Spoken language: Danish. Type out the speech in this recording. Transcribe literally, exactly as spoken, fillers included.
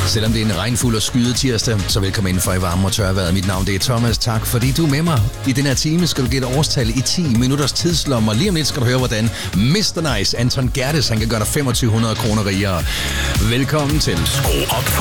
Selvom det er en regnfuld og skyde tirsdag, så velkommen indenfor i varme og tørvejret. Mit navn det er Thomas. Tak fordi du er med mig. I den her time skal du gætte årstal i ti minutters tidslommer. Lige om lidt skal du høre, hvordan mister Nice Anton Gerdes han kan gøre dig to tusind fem hundrede kroner rigere. Velkommen til Skru op.